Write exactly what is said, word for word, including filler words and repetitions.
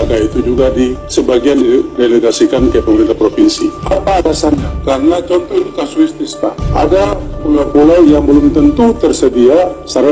maka itu juga di sebagian didelegasikan ke pemerintah provinsi. Apa alasannya? Karena contoh ini kasuistis, Pak. Ada pulau-pulau yang belum tentu tersedia sarana